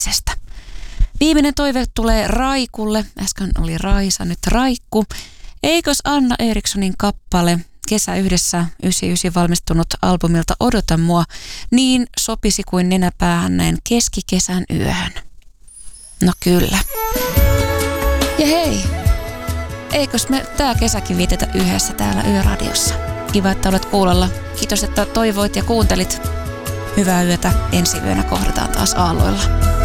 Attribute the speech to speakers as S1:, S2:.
S1: itsestä. Viimeinen toive tulee Raikulle. Äsken oli Raisa, nyt Raikku. Eikös Anna Erikssonin kappale Kesä yhdessä 99 valmistunut albumilta Odota mua niin sopisi kuin nenäpäähän näin keskikesän yöhön? No kyllä. Ja hei, eikös me tää kesäkin vietetä yhdessä täällä Yöradiossa? Kiva, että olet kuulolla. Kiitos, että toivoit ja kuuntelit. Hyvää yötä. Ensi yönä kohdataan taas aalloilla.